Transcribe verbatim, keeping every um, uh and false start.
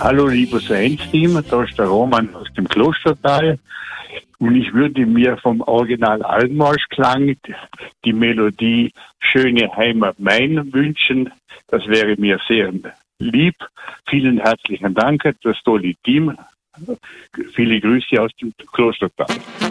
Hallo, liebes Vereins-Team, da ist der Roman aus dem Klostertal. Und ich würde mir vom Original Altenmarschklang die Melodie Schöne Heimat mein wünschen. Das wäre mir sehr lieb. Vielen herzlichen Dank, das tolle Team. Viele Grüße aus dem Klostertal.